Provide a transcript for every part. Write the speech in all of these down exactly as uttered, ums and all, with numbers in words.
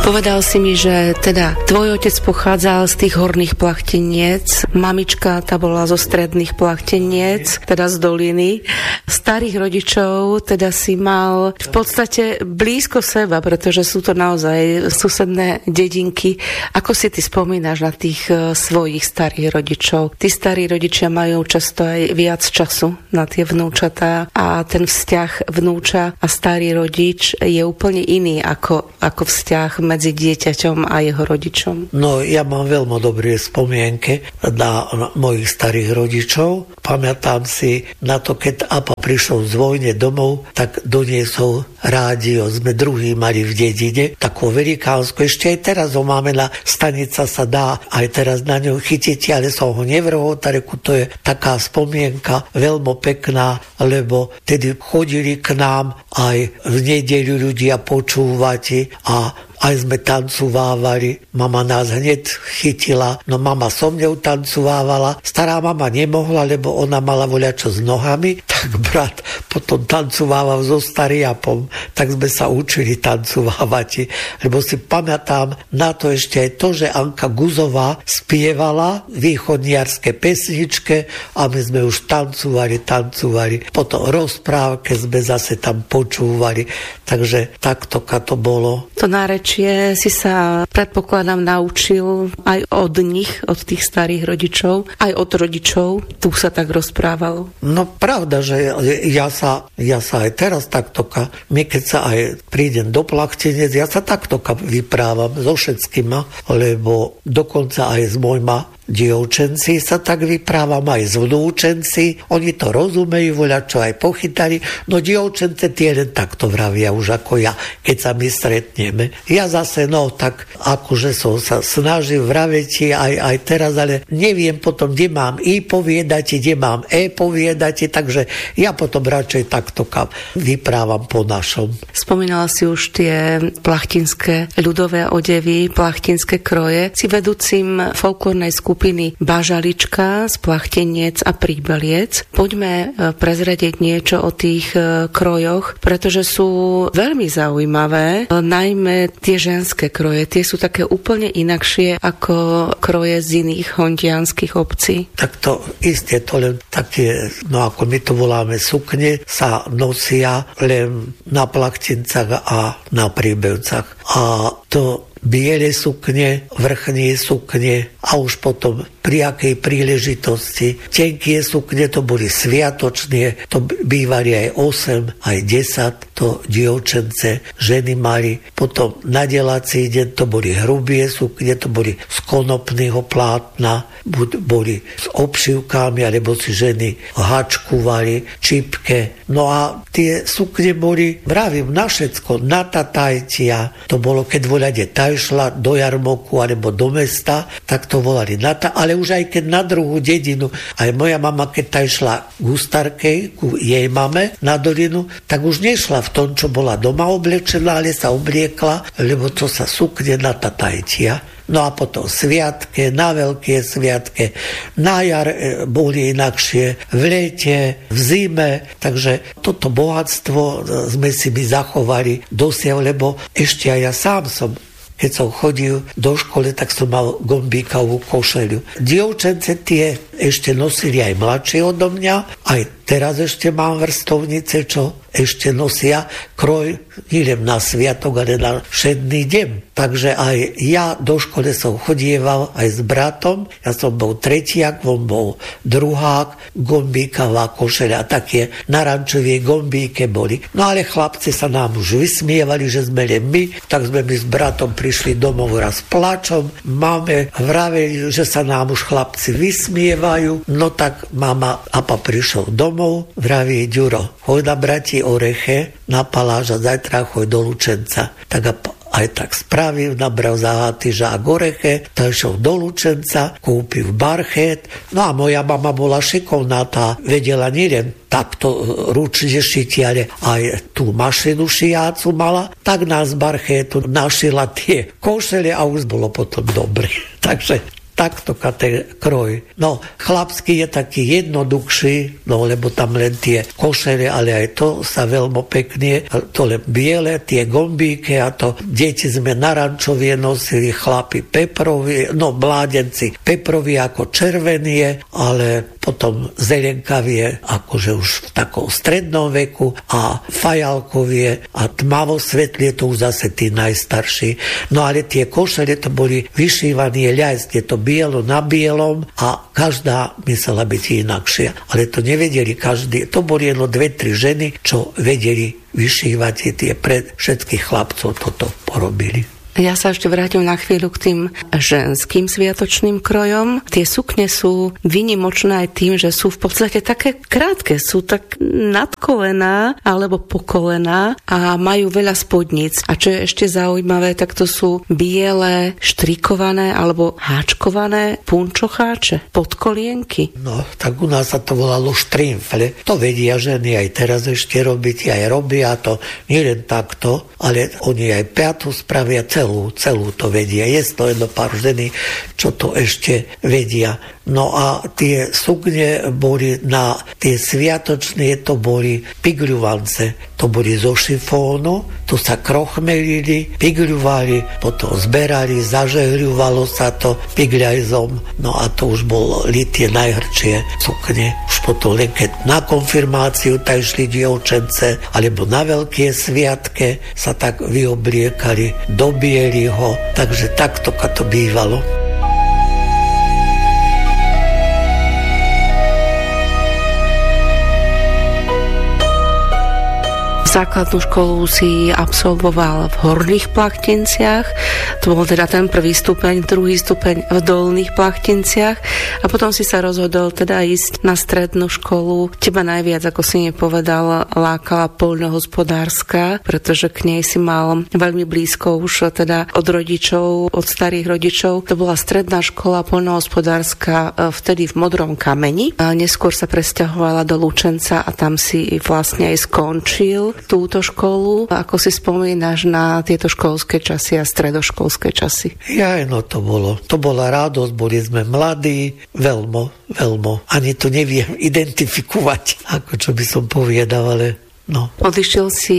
Povedal si mi, že teda tvoj otec pochádzal z tých horných Plachteniec, mamička tá bola zo stredných Plachteniec, teda z doliny. Starých rodičov teda si mal v podstate blízko seba, pretože sú to naozaj susedné dedinky. Ako si ty spomínaš na tých svojich starých rodičov? Tí starí rodičia majú často aj viac času na tie vnúčatá a ten vzťah vnúča a starý rodič je úplne iný ako, ako vzťah medzi dieťaťom a jeho rodičom. No, ja mám veľmi dobré spomienky na, na mojich starých rodičov. Pamätám si na to, keď apa prišiel z vojne domov, tak doniesol rádio. Sme druhý mali v dedine, takú velikánsku. Ešte aj teraz ho máme na stanica, sa dá aj teraz na ňu chytiť, ale som ho nevrhol, tareku, to je taká spomienka veľmi pekná, lebo tedy chodili k nám aj v nedeľu ľudia počúvať a aj sme tancovávali. Mama nás hneď chytila, no mama so mňou tancovávala. Stará mama nemohla, lebo ona mala voľačo s nohami, tak brat potom tancovával so stariapom. Tak sme sa učili tancovávať, lebo si pamätám na to ešte aj to, že Anka Guzová spievala východniarské pesničke a my sme už tancovali, tancovali. Potom rozprávke sme zase tam počúvali. Takže takto to bolo. To nárečie si sa, predpokladám, naučil aj od nich, od tých starých rodičov, aj od rodičov. Tu sa tak rozprávalo. No pravda, že ja sa, ja sa aj teraz taktoka, my keď sa aj prídem do Plachtenec, ja sa taktoka vyprávam so všetkýma, lebo dokonca aj s mojma dievčenci sa tak vyprávam, aj s vnúčenci, oni to rozumejú, voľa čo aj pochytali, no dievčence tie len takto vravia už ako ja, keď sa my stretneme. Ja zase, no tak akože som sa snažil vraviť aj, aj teraz, ale neviem potom, kde mám i povedať, kde mám e povedať, takže ja potom radšej takto vyprávam po našom. Spomínala si už tie plachtinské ľudové odevy, plachtinské kroje. Si vedúcim folklórnej skupiny skupiny Bažalička z Plachteniec a Príbeliec. Poďme prezradiť niečo o tých krojoch, pretože sú veľmi zaujímavé, najmä tie ženské kroje. Tie sú také úplne inakšie ako kroje z iných hondianskych obcí. Tak to isté, to len také, no ako my to voláme sukne, sa nosia len na Plachtencach a na Príbelcach. A to biele sukne, vrchnie sukne a už potom pri akej príležitosti. Tenké sukne to boli sviatočné, to bývali aj osem, aj desať, to dievčence, ženy mali. Potom na delací deň to boli hrubie sukne, to boli z konopného plátna, buď boli s obšivkami, alebo si ženy hačkuvali, čipke. No a tie sukne boli, vravím, na všetko, na tatajcia. To bolo, keď voľade taj šla do jarmoku alebo do mesta, tak to volali na ta, ale už aj keď na druhú dedinu, aj moja mama, keď ta išla k Hustarkej, ku jej mame na dolinu, tak už nešla v tom, čo bola doma oblečená, ale sa obliekla, lebo to sa sukne na tatajcia. No a potom sviatke, na veľké sviatke, na jar boli inakšie, v lete, v zime, takže toto bohatstvo sme si my zachovali dosiaľ, lebo ešte aj ja sám som, keď som chodil do školy, tak som mal gombíkovú košeľu. Dievčence tie ešte nosili aj mladšie odo mňa, aj teraz ešte mám vrstovnice, čo ešte nosia kroj, nielen na sviatok, ale na všedný deň. Takže aj ja do školy som chodieval aj s bratom, ja som bol tretiak, on bol druhák, gombíková košeľa, také narančové gombíke boli. No ale chlapci sa nám už vysmievali, že sme len my, tak sme my s bratom prišli domov raz plačom, máme vraveli, že sa nám už chlapci vysmievajú, no tak mama apa prišiel domov, vraví Ďuro, choď na brati oreche na paláž a zajtra choď do Lučenca. Tak apa aj tak spravil, nabral zahatý žák oreche, tak išiel do Lučenca, kúpil barchet. No a moja mama bola šikovná, tá vedela nielen takto ručne šiť, ale aj tú mašinu šijácu mala, tak nás barchetu našila tie košele a už bolo potom dobre. Takže takto ten kroj. No, chlapský je taký jednoduchší, no lebo tam len tie košere, ale aj to sa veľmi pekne, to len biele, tie gombíky a to deti sme narančovie nosili, chlapi peprovie, no mládenci peprovie ako červenie, ale potom zelenkavie akože už v takom strednom veku a fajalkovie a tmavo svetlie to už zase tí najstarší. No ale tie košele to boli vyšívané ľajst, je to bielo na bielom a každá myslela byť inakšia. Ale to nevedeli každý. To boli jedno dve, tri ženy, čo vedeli vyšívať, tie pre všetkých chlapcov toto porobili. Ja sa ešte vrátim na chvíľu k tým ženským sviatočným krojom. Tie sukne sú výnimočné aj tým, že sú v podstate také krátke, sú tak nad kolená alebo po kolená a majú veľa spodníc. A čo je ešte zaujímavé, tak to sú biele, štrikované alebo háčkované punčocháče, podkolienky. No, tak u nás sa to volalo štrimfle. To vedia ženy aj teraz ešte robiť, aj robia to nie len takto, ale oni aj piatu spravia celú Celú, celú to vedia. Je to jedno pár ženy, čo to ešte vedia. No a tie sukne boli na tie sviatočné, to boli pigľuvance. To boli zo šifónu, to sa krochmelili, pigľuvali, potom zberali, zažehľuvalo sa to pigľajzom. No a to už boli tie najhrčie sukne. Už potom len keď na konfirmáciu tak išli dievčence, alebo na veľké sviatke sa tak vyobliekali, dobieli ho. Takže takto to bývalo. Základnú školu si absolvoval v Horných Plachtinciach, to bol teda ten prvý stupeň, druhý stupeň v Dolných Plachtinciach a potom si sa rozhodol teda ísť na strednú školu. Teba najviac, ako si mi povedal, lákala poľnohospodárska, pretože k nej si mal veľmi blízko už teda od rodičov, od starých rodičov. To bola stredná škola poľnohospodárska vtedy v Modrom Kameni. A neskôr sa presťahovala do Lučenca a tam si vlastne aj skončil túto školu. Ako si spomínaš na tieto školské časy a stredoškolské časy? Ja, no to bolo. To bola radosť, boli sme mladí, veľmo, veľmo. Ani to neviem identifikovať, ako čo by som povedal, ale no. Odišiel si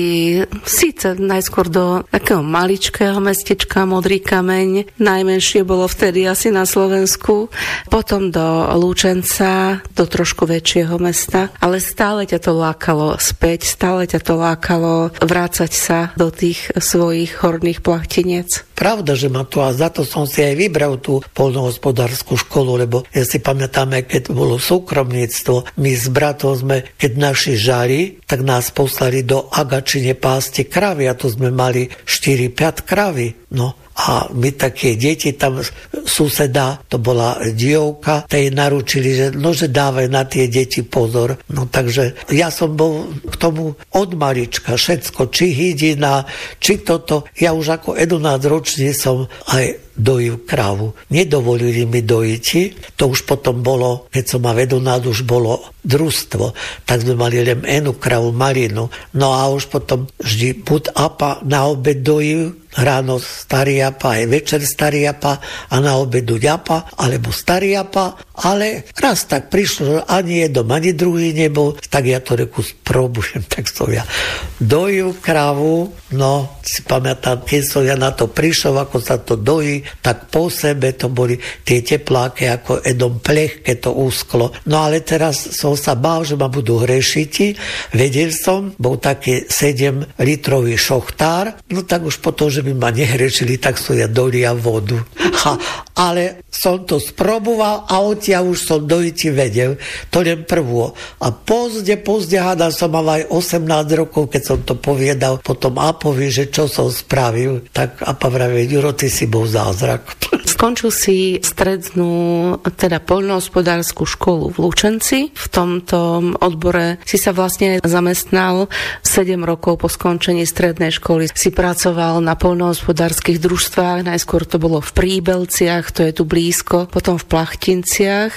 síce najskôr do takého maličkého mestečka Modrý Kameň, najmenšie bolo vtedy asi na Slovensku, potom do Lučenca, do trošku väčšieho mesta, ale stále ťa to lákalo späť, stále ťa to lákalo vrácať sa do tých svojich Horných Plachtiniec. Pravda, že ma to a za to som si aj vybral tú poľnohospodárskú školu, lebo ja si pamätám, keď bolo súkromníctvo, my s bratom sme, keď naši žali, tak nás poslali do Agačine pásť kravy a to sme mali štyri päť kravy. No a my také deti, tam suseda, to bola dievka, tej naručili, že nože dávaj na tie deti pozor. No takže ja som bol k tomu od malička, všetko, či hydina, či toto. Ja už ako jedenásť ročný som aj dojil kravu. Nedovolili mi dojiť, to už potom bolo, keď som ma jedenásť, už bolo družstvo, tak sme mali len jednu kravu malinu. No a už potom vždy buď apa na obed dojil, ráno starý apa, aj večer starý apa a na obedu ďapa, alebo starý apa, ale raz tak prišlo, že ani jednom, ani druhý nebol, tak ja to reku spróbujem, tak som ja dojil kravu, no si pamätám, keď som ja na to prišiel, ako sa to dojí, tak po sebe to boli tie tepláky, ako jednom plech, keď to úsklo. No ale teraz som sa bál, že ma budú hrešiti, vedel som, bol taký sedem litrový šochtár, no tak už potom, že by ma nehrešili, tak som ja dolia vodu. Ha, ale som to sproboval a odtiaľ už som dojiti vedel. To len prvo. A pozde, pozde hádam som mal aj osemnásť rokov, keď som to povedal potom Apovi, že čo som spravil. Tak Apa vraví, Juro, ty si bol zázrak. Skončil si strednú, teda poľnohospodárskú školu v Lučenci. V tomto odbore si sa vlastne zamestnal sedem rokov po skončení strednej školy. Si pracoval na poľnohospodárskych družstvách, najskôr to bolo v Príbelciach, to je tu blízko, potom v Plachtinciach.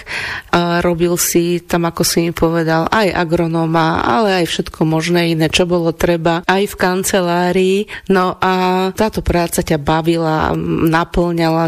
A robil si tam, ako si mi povedal, aj agronóma, ale aj všetko možné iné, čo bolo treba, aj v kancelárii. No a táto práca ťa bavila, naplňala ťa.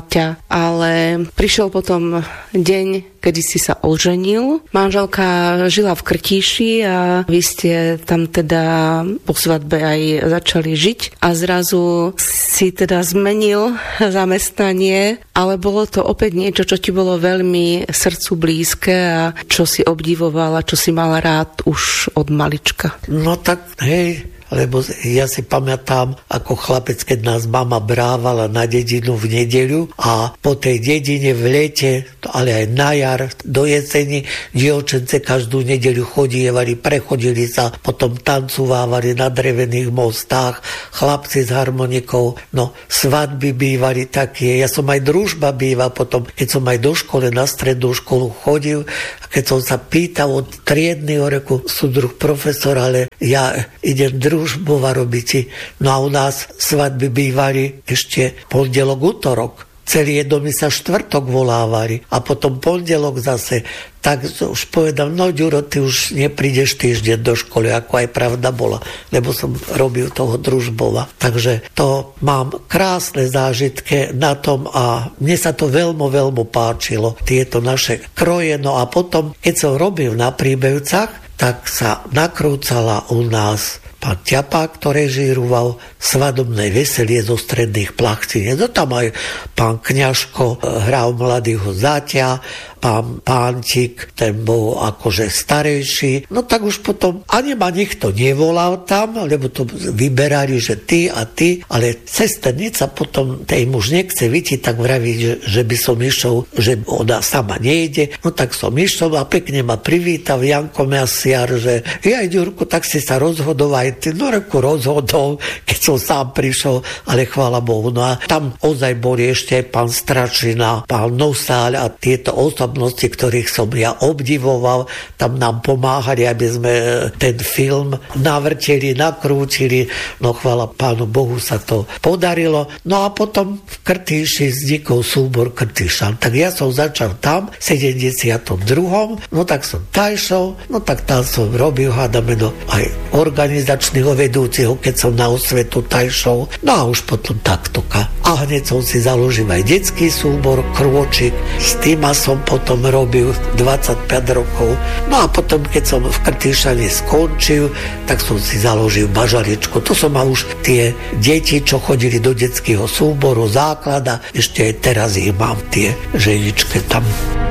ale prišiel potom deň, kedy si sa oženil. Manželka žila v Krtíši a vy ste tam teda po svadbe aj začali žiť a zrazu si teda zmenil zamestnanie, ale bolo to opäť niečo, čo ti bolo veľmi srdcu blízke a čo si obdivovala, čo si mala rád už od malička. No tak, hej, lebo ja si pamätám, ako chlapec, keď nás mama brávala na dedinu v nedeľu a po tej dedine v lete, ale aj na jar, do jeseni, dievčence každú nedeľu chodievali, prechodili sa, potom tancovávali na drevených mostách, chlapci s harmonikou, no svadby bývali také, ja som aj družba býval potom, keď som aj do školy, na strednú školu chodil, a keď som sa pýtal od triedneho, reku, súdruh profesor, ale ja idem družbova robiť. No a u nás svadby bývali ešte pondelok, útorok. Celý domy sa štvrtok volávali a potom pondelok zase. Tak už povedal, no Ďuro, ty už neprídeš týždeň do školy, ako aj pravda bola, lebo som robil toho družbova. Takže to mám krásne zážitky na tom a mne sa to veľmi, veľmi páčilo, tieto naše kroje. No a potom, keď som robil na Príbevcach, tak sa nakrúcala u nás pán Ťapák, ktorý režíroval svadobné veselie zo Stredných Plachtín. No tam aj pán Kňažko hral Mladého záťa, pán Pántik, ten bol akože starejší. No tak už potom ani ma nikto nevolal tam, lebo to vyberali, že ty a ty, ale sesternica potom tej muž nechce vidieť, tak vraví, že, že by som išiel, že ona sama nejde. No tak som išiel a pekne ma privítal Janko Mesiar, že ja Ďurku, tak si sa rozhodol aj ty. No reku rozhodol, keď som sám prišiel, ale chvála Bohu. No a tam ozaj boli ešte pán Stračina, pán Nosáľ a tieto osobnosti, ktorých som ja obdivoval, tam nám pomáhali, aby sme ten film navrteli, nakrútili. No chvála Pánu Bohu, sa to podarilo. No a potom v Krtíši vznikol súbor Krtíšan. Tak ja som začal tam v sedemdesiatom druhom. No tak som tajšol, no tak tam som robil, hádame, no aj organizačného vedúceho, keď som na osvetu tajšol. No a už potom taktoka. A hneď som si založil aj detský súbor Krôčik. S tým som potom robil dvadsaťpäť rokov. No a potom, keď som v Krtíšane skončil, tak som si založil Bažaličku. To som mal už tie deti, čo chodili do detského súboru, základa. Ešte aj teraz ich mám, tie ženičke tam.